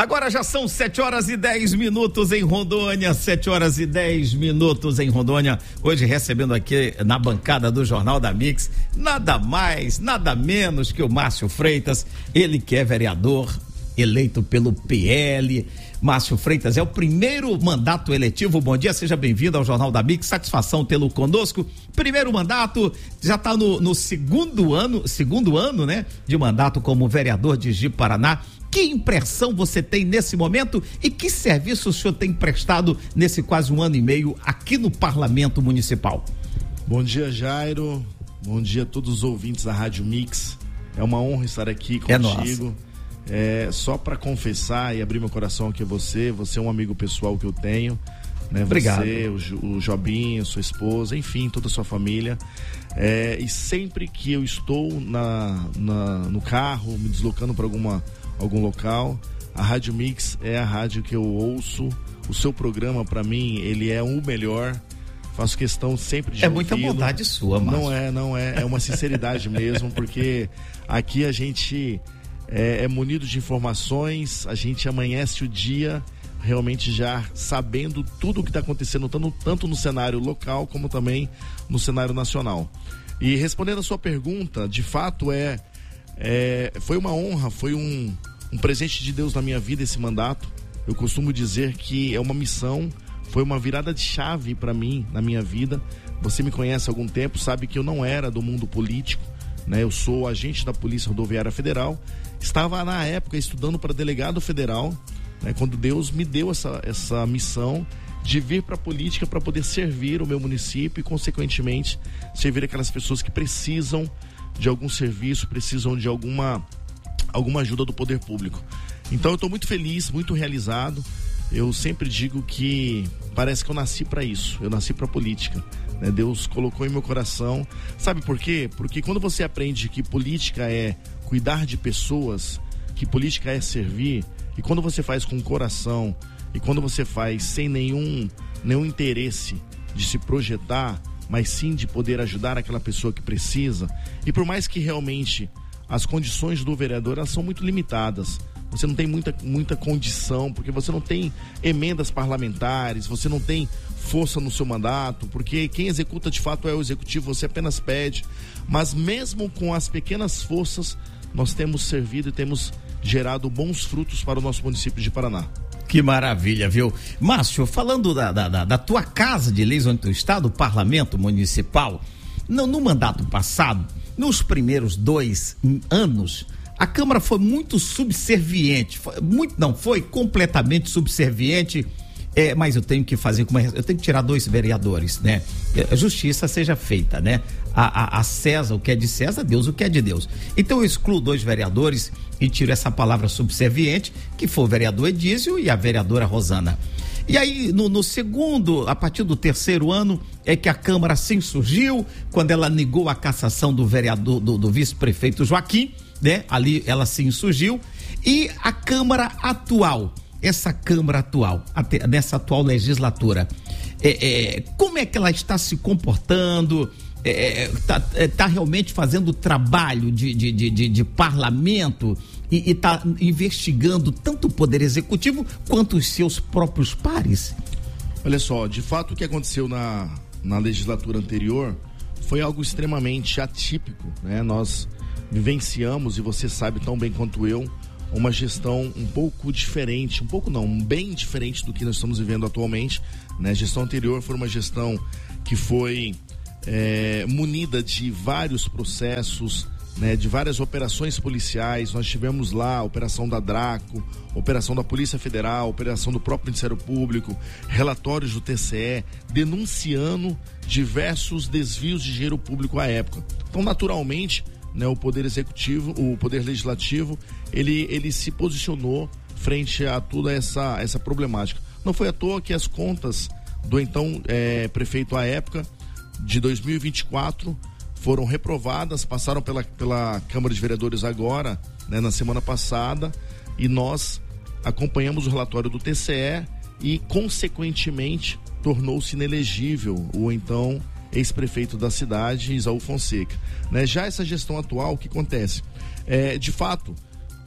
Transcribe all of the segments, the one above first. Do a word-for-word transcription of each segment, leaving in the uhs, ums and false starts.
Agora já são sete horas e dez minutos em Rondônia, sete horas e dez minutos em Rondônia. Hoje recebendo aqui na bancada do Jornal da Mix, nada mais, nada menos que o Márcio Freitas, ele que é vereador eleito pelo P L. Márcio Freitas é o primeiro mandato eletivo. Bom dia, seja bem-vindo ao Jornal da Mix, satisfação tê-lo conosco. Primeiro mandato, já está no, no segundo ano, segundo ano, né, de mandato como vereador de Ji-Paraná. Que impressão você tem nesse momento e que serviço o senhor tem prestado nesse quase um ano e meio aqui no Parlamento Municipal? Bom dia, Jairo. Bom dia a todos os ouvintes da Rádio Mix. É uma honra estar aqui contigo. É, só para confessar e abrir meu coração aqui a você, você é um amigo pessoal que eu tenho, né? Obrigado. Você, o, o Jobinho, sua esposa, enfim, toda a sua família. É, e sempre que eu estou na, na, no carro, me deslocando para alguma algum local, a Rádio Mix é a rádio que eu ouço. O seu programa, para mim, ele é o melhor. Faço questão sempre de É ouvi-lo. Muita bondade sua, Márcio. Não é, não é, é uma sinceridade mesmo, porque aqui a gente é, é munido de informações, a gente amanhece o dia realmente já sabendo tudo o que está acontecendo, tanto, tanto no cenário local como também no cenário nacional. E respondendo a sua pergunta, de fato é, é foi uma honra, foi um um presente de Deus na minha vida esse mandato. Eu costumo dizer que é uma missão, foi uma virada de chave para mim na minha vida. Você me conhece há algum tempo, sabe que eu não era do mundo político, né? Eu sou agente da Polícia Rodoviária Federal, estava na época estudando para delegado federal, né? Quando Deus me deu essa, essa missão de vir para a política para poder servir o meu município e, consequentemente, servir aquelas pessoas que precisam de algum serviço, precisam de alguma alguma ajuda do poder público. Então eu estou muito feliz, muito realizado. Eu sempre digo que parece que eu nasci para isso, eu nasci para política, né? Deus colocou em meu coração. Sabe por quê? Porque quando você aprende que política é cuidar de pessoas, que política é servir, e quando você faz com o coração, e quando você faz sem nenhum, nenhum interesse de se projetar, mas sim de poder ajudar aquela pessoa que precisa, e por mais que realmente as condições do vereador, elas são muito limitadas. Você não tem muita, muita condição, porque você não tem emendas parlamentares, você não tem força no seu mandato, porque quem executa de fato é o executivo, você apenas pede. Mas mesmo com as pequenas forças, nós temos servido e temos gerado bons frutos para o nosso município de Paraná. Que maravilha, viu? Márcio, falando da, da, da tua casa de leis onde tu está, do Parlamento Municipal, no, no mandato passado, nos primeiros dois anos, a Câmara foi muito subserviente, foi, muito não, foi completamente subserviente, é, mas eu tenho que fazer, como eu tenho que tirar dois vereadores, né? A justiça seja feita, né? A, a, a César o que é de César, Deus o que é de Deus. Então eu excluo dois vereadores e tiro essa palavra subserviente, que foi o vereador Edísio e a vereadora Rosana. E aí, no, no segundo, a partir do terceiro ano, é que a Câmara se insurgiu, quando ela negou a cassação do vereador, do, do vice-prefeito Joaquim, né? Ali ela se insurgiu. E a Câmara atual, essa Câmara atual, até, nessa atual legislatura, é, é, como é que ela está se comportando? Está é, tá realmente fazendo trabalho de, de, de, de, de parlamento e está investigando tanto o Poder Executivo quanto os seus próprios pares? Olha só, de fato o que aconteceu na, na legislatura anterior foi algo extremamente atípico, né? Nós vivenciamos, e você sabe tão bem quanto eu, uma gestão um pouco diferente, um pouco não, bem diferente do que nós estamos vivendo atualmente, né? A gestão anterior foi uma gestão que foi é, munida de vários processos, né, de várias operações policiais. Nós tivemos lá a operação da Draco, operação da Polícia Federal, operação do próprio Ministério Público, relatórios do T C E, denunciando diversos desvios de dinheiro público à época. Então, naturalmente, né, o Poder Executivo, o Poder Legislativo, ele, ele se posicionou frente a toda essa, essa problemática. Não foi à toa que as contas do então é, prefeito à época, de dois mil e vinte e quatro, foram reprovadas, passaram pela, pela Câmara de Vereadores agora, né, na semana passada, e nós acompanhamos o relatório do T C E e, consequentemente, tornou-se inelegível o então ex-prefeito da cidade, Isaú Fonseca. Né? Já essa gestão atual, o que acontece? É, de fato,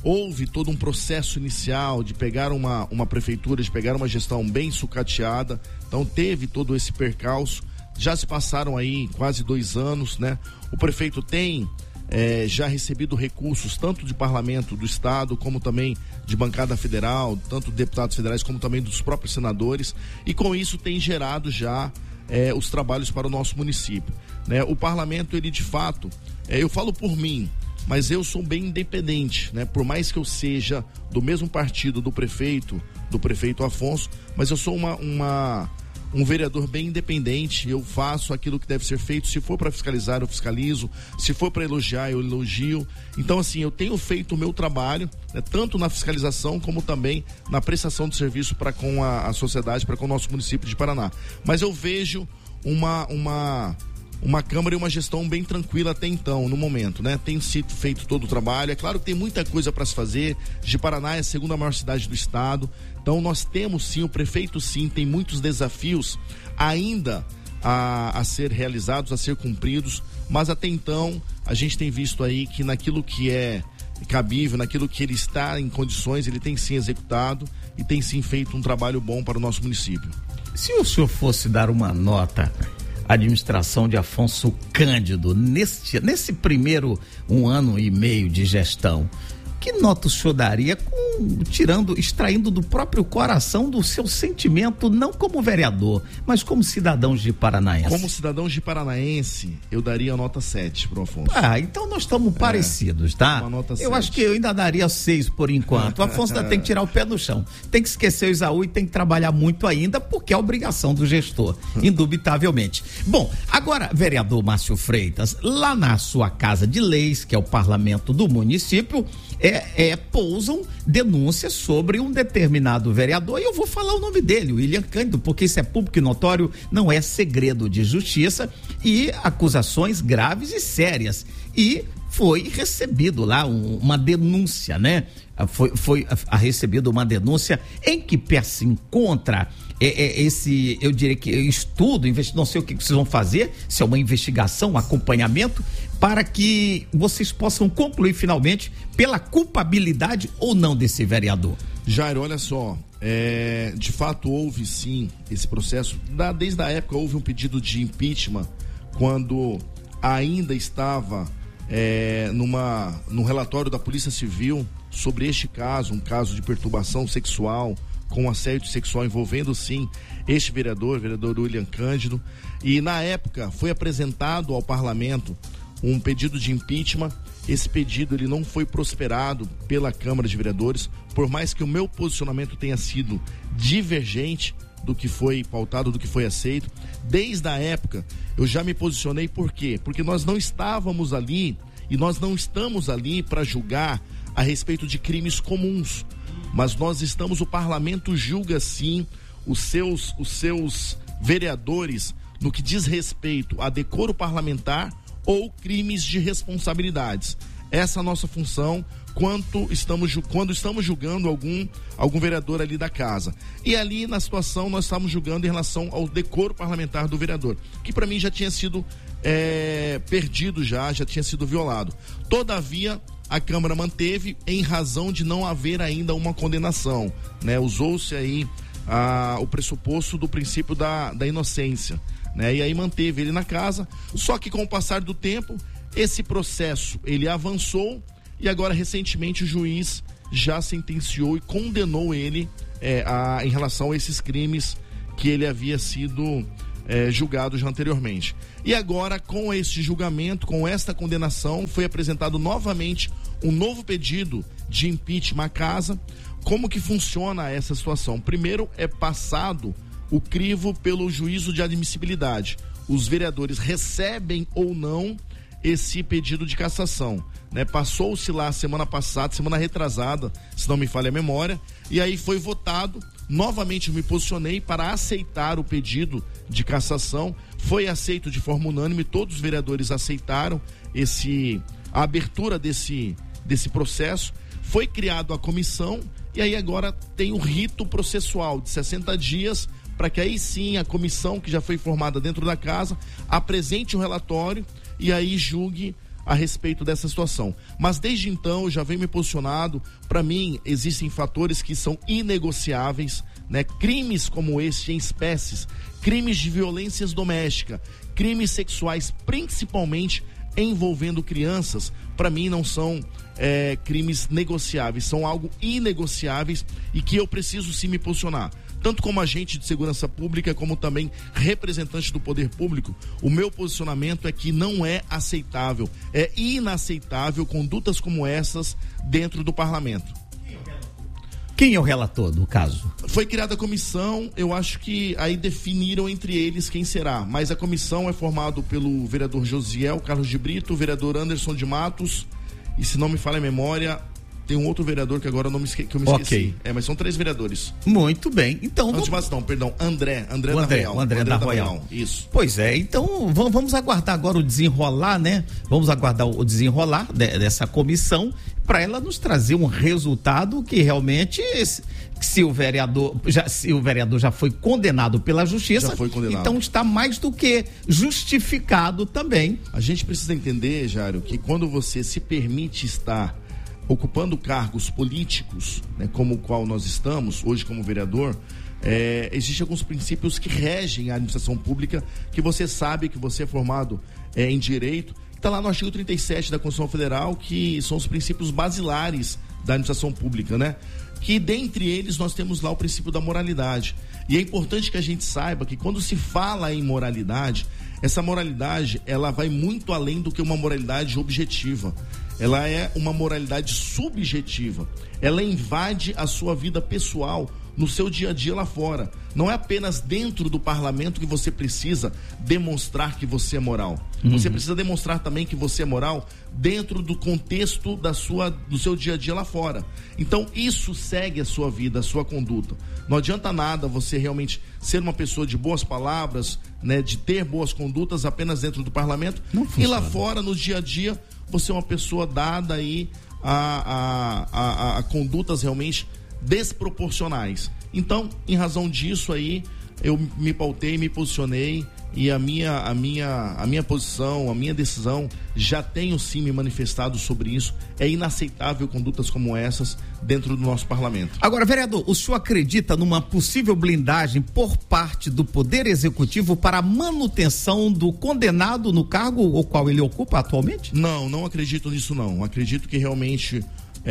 houve todo um processo inicial de pegar uma, uma prefeitura, de pegar uma gestão bem sucateada, então teve todo esse percalço. Já se passaram aí quase dois anos, né? O prefeito tem é, já recebido recursos tanto de parlamento do estado, como também de bancada federal, tanto de deputados federais como também dos próprios senadores, e com isso tem gerado já é, os trabalhos para o nosso município, né? O parlamento, ele de fato, é, eu falo por mim, mas eu sou bem independente, né? Por mais que eu seja do mesmo partido do prefeito, do prefeito Afonso, mas eu sou uma, uma um vereador bem independente. Eu faço aquilo que deve ser feito. Se for para fiscalizar, eu fiscalizo. Se for para elogiar, eu elogio. Então, assim, eu tenho feito o meu trabalho, né, tanto na fiscalização como também na prestação de serviço para com a, a sociedade, para com o nosso município de Paraná. Mas eu vejo uma uma uma Câmara e uma gestão bem tranquila até então, no momento, né? Tem sido feito todo o trabalho. É claro que tem muita coisa para se fazer. De Paraná é a segunda maior cidade do estado. Então nós temos sim, o prefeito sim, tem muitos desafios ainda a, a ser realizados, a ser cumpridos. Mas até então a gente tem visto aí que naquilo que é cabível, naquilo que ele está em condições, ele tem sim executado e tem sim feito um trabalho bom para o nosso município. Se o senhor fosse dar uma nota administração de Afonso Cândido neste, nesse primeiro um ano e meio de gestão, que nota o senhor daria, com, tirando, extraindo do próprio coração do seu sentimento, não como vereador, mas como cidadãos de Paranaense? Como cidadãos de Paranaense, eu daria a nota sete pro Afonso. Ah, então nós estamos é, parecidos, tá? Uma nota eu sete. Acho que eu ainda daria seis por enquanto. O Afonso ainda tem que tirar o pé do chão. Tem que esquecer o Isaú e tem que trabalhar muito ainda, porque é obrigação do gestor, indubitavelmente. Bom, agora, vereador Márcio Freitas, lá na sua Casa de Leis, que é o parlamento do município, É, é, pousam denúncias sobre um determinado vereador, e eu vou falar o nome dele, o William Cândido, porque isso é público e notório, não é segredo de justiça, e acusações graves e sérias. E foi recebido lá um, uma denúncia, né? Foi, foi a, a recebido uma denúncia em que se encontra é, é, esse, eu diria que estudo, não sei o que vocês vão fazer, se é uma investigação, um acompanhamento, para que vocês possam concluir finalmente pela culpabilidade ou não desse vereador. Jairo, olha só, é, de fato houve sim esse processo, da, desde a época houve um pedido de impeachment, quando ainda estava é, numa, num relatório da Polícia Civil sobre este caso, um caso de perturbação sexual com assédio sexual envolvendo sim este vereador, vereador William Cândido, e na época foi apresentado ao parlamento um pedido de impeachment. Esse pedido ele não foi prosperado pela Câmara de Vereadores, por mais que o meu posicionamento tenha sido divergente do que foi pautado, do que foi aceito. Desde a época eu já me posicionei. Por quê? Porque nós não estávamos ali e nós não estamos ali para julgar a respeito de crimes comuns, mas nós estamos, o parlamento julga sim os seus, os seus vereadores no que diz respeito a decoro parlamentar ou crimes de responsabilidades. Essa é a nossa função quanto estamos, quando estamos julgando algum, algum vereador ali da casa. E ali na situação nós estamos julgando em relação ao decoro parlamentar do vereador, que para mim já tinha sido é, perdido já, já tinha sido violado. Todavia, a Câmara manteve em razão de não haver ainda uma condenação, né? Usou-se aí ah, o pressuposto do princípio da, da inocência, né? E aí manteve ele na casa, só que com o passar do tempo, esse processo, ele avançou e agora recentemente o juiz já sentenciou e condenou ele é, a, em relação a esses crimes que ele havia sido é, julgado já anteriormente. E agora, com este julgamento, com esta condenação, foi apresentado novamente um novo pedido de impeachment à casa. Como que funciona essa situação? Primeiro é passado o crivo pelo juízo de admissibilidade. Os vereadores recebem ou não esse pedido de cassação, né? Passou-se lá semana passada, semana retrasada, se não me falha a memória, e aí foi votado. Novamente eu me posicionei para aceitar o pedido de cassação. Foi aceito de forma unânime, todos os vereadores aceitaram esse, a abertura desse, desse processo. Foi criado a comissão e aí agora tem o rito processual de sessenta dias para que aí sim a comissão que já foi formada dentro da casa apresente o relatório e aí julgue a respeito dessa situação. Mas desde então eu já venho me posicionado. Para mim existem fatores que são inegociáveis, né? Crimes como este em espécies, crimes de violência doméstica, crimes sexuais, principalmente envolvendo crianças, para mim não são é, crimes negociáveis, são algo inegociáveis e que eu preciso sim me posicionar. Tanto como agente de segurança pública, como também representante do poder público, o meu posicionamento é que não é aceitável, é inaceitável condutas como essas dentro do parlamento. Quem é o relator do caso? Foi criada a comissão, eu acho que aí definiram entre eles quem será, mas a comissão é formada pelo vereador Josiel Carlos de Brito, o vereador Anderson de Matos, e se não me falha a memória, tem um outro vereador que agora eu não me esque... que eu me esqueci. Okay. É, mas são três vereadores. Muito bem. Então, Antes de mais não, perdão, André, André, o André da Royal. O André, André da, da Royal. Royal. Isso. Pois é, então vamos aguardar agora o desenrolar, né? Vamos aguardar o desenrolar de, dessa comissão para ela nos trazer um resultado que realmente, se o vereador já, se o vereador já foi condenado pela justiça, já foi condenado. Então está mais do que justificado também. A gente precisa entender, Jário, que quando você se permite estar ocupando cargos políticos, né, como o qual nós estamos hoje como vereador, é, existem alguns princípios que regem a administração pública, que você sabe que você é formado é, em direito, está lá no artigo trinta e sete da Constituição Federal, que são os princípios basilares da administração pública, né? Que dentre eles nós temos lá o princípio da moralidade. E é importante que a gente saiba que quando se fala em moralidade, essa moralidade, ela vai muito além do que uma moralidade objetiva. Ela é uma moralidade subjetiva. Ela invade a sua vida pessoal no seu dia a dia lá fora. Não é apenas dentro do parlamento que você precisa demonstrar que você é moral. Uhum. Você precisa demonstrar também que você é moral dentro do contexto da sua, do seu dia a dia lá fora. Então isso segue a sua vida, a sua conduta. Não adianta nada você realmente ser uma pessoa de boas palavras, né, de ter boas condutas apenas dentro do parlamento. E lá fora, no dia a dia, você é uma pessoa dada aí a, a, a, a condutas realmente desproporcionais. Então, em razão disso aí, eu me pautei, me posicionei e a minha, a minha, a minha posição, a minha decisão, já tenho sim me manifestado sobre isso. É inaceitável condutas como essas dentro do nosso parlamento. Agora, vereador, o senhor acredita numa possível blindagem por parte do Poder Executivo para a manutenção do condenado no cargo o qual ele ocupa atualmente? Não, não acredito nisso não. Acredito que realmente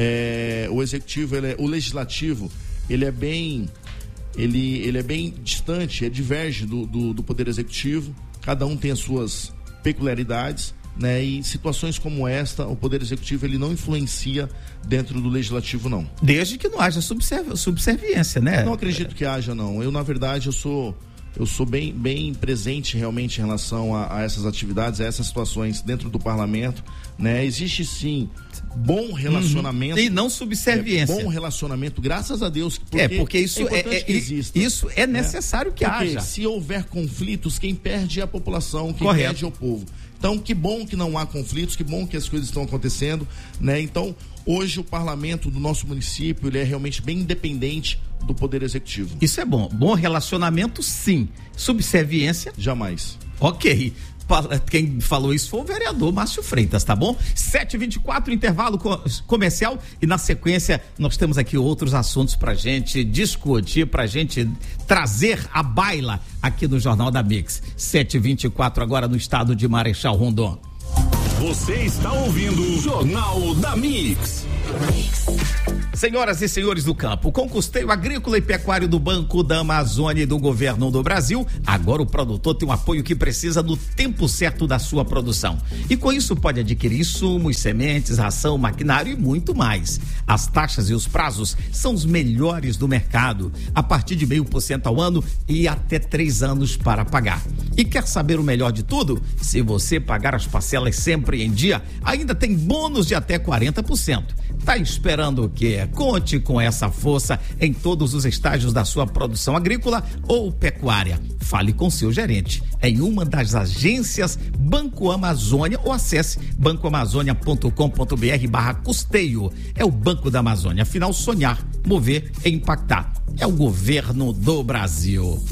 é, o Executivo, ele é, o Legislativo, ele é bem... Ele, ele é bem distante, é diverge do, do, do Poder Executivo, cada um tem as suas peculiaridades, né? E situações como esta, o Poder Executivo ele não influencia dentro do Legislativo, não. Desde que não haja subserv- subserviência, né? Não acredito que haja, não. Eu, na verdade, eu sou... Eu sou bem, bem presente realmente em relação a, a essas atividades, a essas situações dentro do parlamento, né? Existe sim bom relacionamento. Uhum. E não subserviência. É, bom relacionamento, graças a Deus. Porque é, porque isso é, é, é isso é necessário, né? Que porque haja. Se houver conflitos, quem perde é a população, quem Correto. perde é o povo. Então, que bom que não há conflitos, que bom que as coisas estão acontecendo, né? Então, hoje o parlamento do nosso município, ele é realmente bem independente do Poder Executivo. Isso é bom. Bom relacionamento, sim. Subserviência? Jamais. Ok. Quem falou isso foi o vereador Márcio Freitas, tá bom? sete e vinte e quatro, intervalo comercial, e na sequência nós temos aqui outros assuntos pra gente discutir, pra gente trazer a baila aqui no Jornal da Mix. sete e vinte e quatro agora no estado de Marechal Rondon. Você está ouvindo o Jornal da Mix. Senhoras e senhores do campo, com custeio agrícola e pecuário do Banco da Amazônia e do Governo do Brasil, agora o produtor tem o apoio que precisa no tempo certo da sua produção. E com isso pode adquirir insumos, sementes, ração, maquinário e muito mais. As taxas e os prazos são os melhores do mercado, a partir de meio por cento ao ano e até três anos para pagar. E quer saber o melhor de tudo? Se você pagar as parcelas sempre em dia, ainda tem bônus de até quarenta por cento. Tá esperando o quê? Conte com essa força em todos os estágios da sua produção agrícola ou pecuária. Fale com seu gerente em uma das agências Banco Amazônia ou acesse banco amazônia ponto com ponto br barra custeio. É o Banco da Amazônia. Afinal, sonhar, mover e impactar. É o governo do Brasil.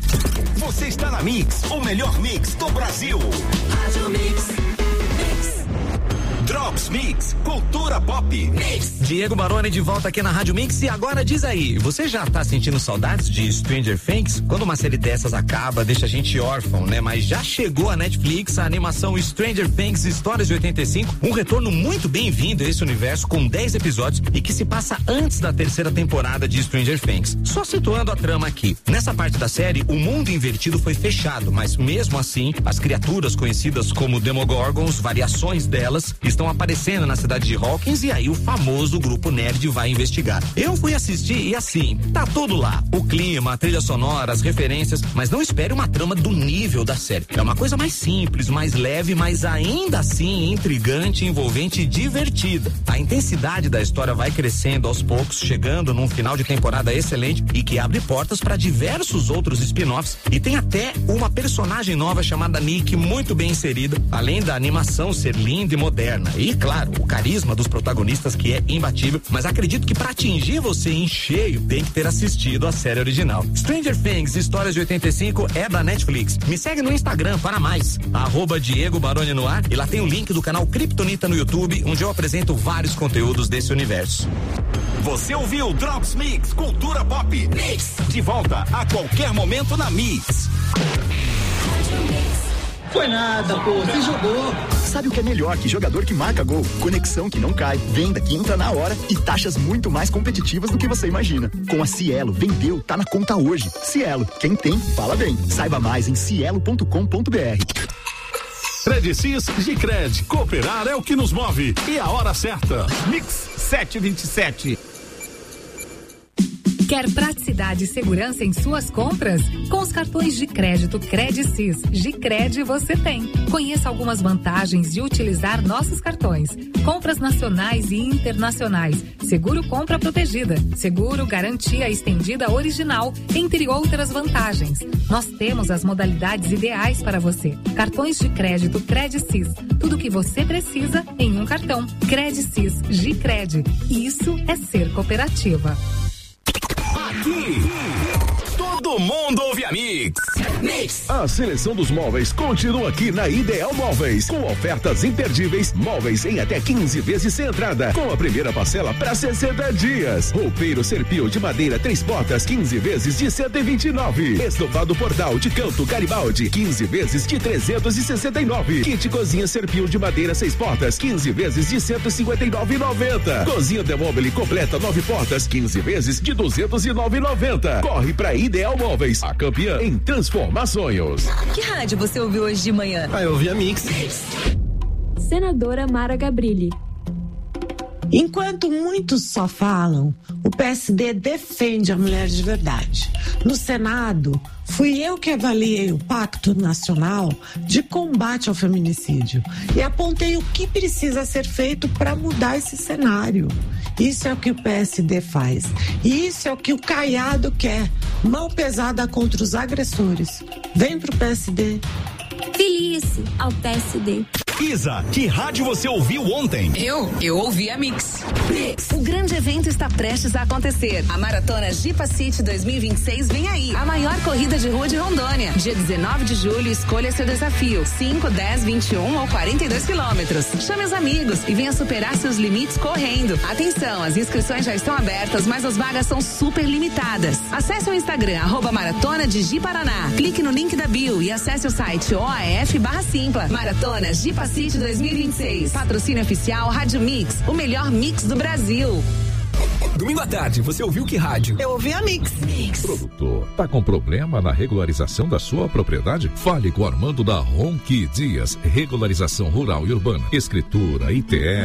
Você está na Mix, o melhor mix do Brasil. Rádio Mix. Mix. Drops Mix, cultura pop. Mix. Diego Baroni de volta aqui na Rádio Mix e agora diz aí, você já tá sentindo saudades de Stranger Things? Quando uma série dessas acaba, deixa a gente órfão, né? Mas já chegou a Netflix, a animação Stranger Things Histórias de oitenta e cinco, um retorno muito bem-vindo a esse universo com dez episódios e que se passa antes da terceira temporada de Stranger Things. Só situando a trama aqui. Nessa parte da série, o mundo invertido foi fechado, mas mesmo assim, as criaturas conhecidas como Demogorgons, variações delas, estão aparecendo na cidade de Hawkins e aí o famoso grupo nerd vai investigar. Eu fui assistir e assim, tá tudo lá. O clima, a trilha sonora, as referências, mas não espere uma trama do nível da série. É uma coisa mais simples, mais leve, mas ainda assim intrigante, envolvente e divertida. A intensidade da história vai crescendo aos poucos, chegando num final de temporada excelente e que abre portas para diversos outros spin-offs e tem até uma personagem nova chamada Nick, muito bem inserida, além da animação ser linda e moderna. E claro, o carisma dos protagonistas que é imbatível, mas acredito que para atingir você em cheio tem que ter assistido a série original. Stranger Things Histórias de oitenta e cinco é da Netflix. Me segue no Instagram para mais, arroba Diego Baroni no ar, e lá tem o link do canal Kryptonita no YouTube, onde eu apresento vários conteúdos desse universo. Você ouviu Drops Mix, cultura pop. Mix. De volta a qualquer momento na Mix. Foi nada, pô, você jogou. Sabe o que é melhor que jogador que marca gol? Conexão que não cai, venda que entra na hora e taxas muito mais competitivas do que você imagina. Com a Cielo, vendeu, tá na conta hoje. Cielo, quem tem, fala bem. Saiba mais em cielo ponto com ponto br. Credicis Gicred, cooperar é o que nos move. E a hora certa. Mix sete e vinte e sete. Quer praticidade e segurança em suas compras? Com os cartões de crédito Credicis, Gicred você tem. Conheça algumas vantagens de utilizar nossos cartões. Compras nacionais e internacionais. Seguro compra protegida. Seguro garantia estendida original, entre outras vantagens. Nós temos as modalidades ideais para você. Cartões de crédito Credicis. Tudo o que você precisa em um cartão. Credicis, Gicred. Isso é ser cooperativa. Aqui, todo mundo ouve a Mix. Mix. A seleção dos móveis continua aqui na Ideal Móveis, com ofertas imperdíveis, móveis em até quinze vezes sem entrada, com a primeira parcela para sessenta dias. Roupeiro Serpil de madeira três portas, quinze vezes de cento e vinte e nove. Estofado Portal de canto Garibaldi, quinze vezes de trezentos e sessenta e nove. Kit cozinha Serpil de madeira seis portas, quinze vezes de cento e cinquenta e nove reais e noventa centavos. Cozinha Demobile completa nove portas, quinze vezes de duzentos e nove reais e noventa centavos. Corre pra Ideal Móveis, a campeã em transformar sonhos. Que rádio você ouviu hoje de manhã? Ah, eu ouvi a Mix. Senadora Mara Gabrilli. Enquanto muitos só falam, o P S D defende a mulher de verdade. No Senado, fui eu que avaliei o Pacto Nacional de Combate ao Feminicídio e apontei o que precisa ser feito para mudar esse cenário. Isso é o que o P S D faz. E isso é o que o Caiado quer. Mão pesada contra os agressores. Vem pro P S D. Filie-se ao P S D. Isa, que rádio você ouviu ontem? Eu? Eu ouvi a Mix. Mix. O grande evento está prestes a acontecer. A Maratona Jipa City dois mil e vinte e seis vem aí. A maior corrida de rua de Rondônia. Dia dezenove de julho, escolha seu desafio. cinco, dez, vinte e um ou quarenta e dois quilômetros. Chame os amigos e venha superar seus limites correndo. Atenção, as inscrições já estão abertas, mas as vagas são super limitadas. Acesse o Instagram, arroba Maratona de Ji Paraná. Clique no link da bio e acesse o site O A F barra Simpla. Maratona Jipa City dois mil e vinte e seis. Patrocínio oficial Rádio Mix, o melhor mix do Brasil. Domingo à tarde, você ouviu que rádio? Eu ouvi a Mix. Mix. Produtor, tá com problema na regularização da sua propriedade? Fale com o Armando da Ronqui Dias, regularização rural e urbana, escritura, I T R.